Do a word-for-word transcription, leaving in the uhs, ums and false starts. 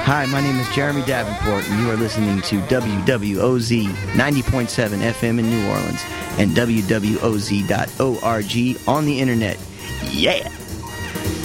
Hi, my name is Jeremy Davenport, and you are listening to W W O Z ninety point seven F M in New Orleans and W W O Z dot org on the internet. Yeah!